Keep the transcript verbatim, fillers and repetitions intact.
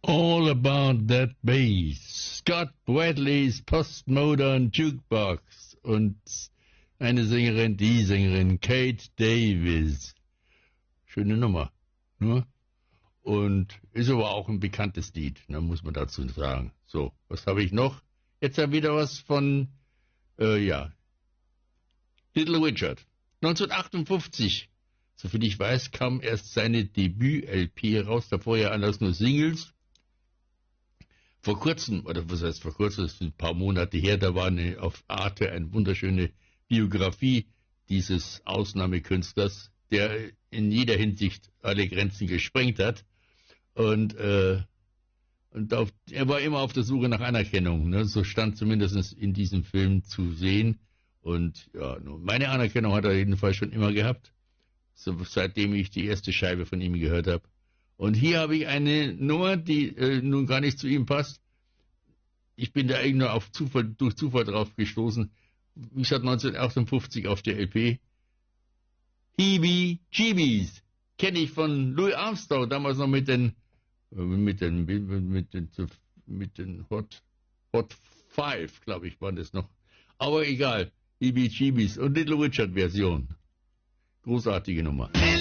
All About That Bass. Scott Bradleys Postmodern Jukebox. Und eine Sängerin, die Sängerin Kate Davis. Schöne Nummer. Ne? Und ist aber auch ein bekanntes Lied, ne, muss man dazu sagen. So, was habe ich noch? Jetzt ja wieder was von, äh, ja, Little Richard. neunzehnhundertachtundfünfzig, soviel ich weiß, kam erst seine Debüt-L P raus, davor ja alles nur Singles. Vor kurzem, oder was heißt vor kurzem, das sind ein paar Monate her, da war eine, auf Arte eine wunderschöne Biografie dieses Ausnahmekünstlers, der in jeder Hinsicht alle Grenzen gesprengt hat. Und, äh, und auf, er war immer auf der Suche nach Anerkennung, ne? So stand zumindest in diesem Film zu sehen. Und ja, meine Anerkennung hat er jedenfalls schon immer gehabt, so, seitdem ich die erste Scheibe von ihm gehört habe. Und hier habe ich eine Nummer, die äh, nun gar nicht zu ihm passt. Ich bin da eigentlich nur auf Zufall, durch Zufall drauf gestoßen. Wie gesagt, neunzehnhundertachtundfünfzig auf der L P. Heebie Jeebies. Kenne ich von Louis Armstrong, damals noch mit den, mit den, mit den, mit den Hot, Hot Five, glaube ich, waren das noch. Aber egal. Heebie Jeebies und Little Richard Version. Großartige Nummer.